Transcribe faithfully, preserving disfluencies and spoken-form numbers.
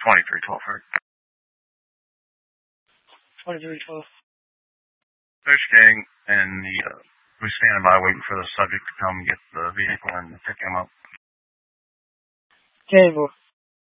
twenty-three twelve, right? twenty-three twelve. They're staying, and the, uh, we're standing by waiting for the subject to come get the vehicle and pick him up. Table.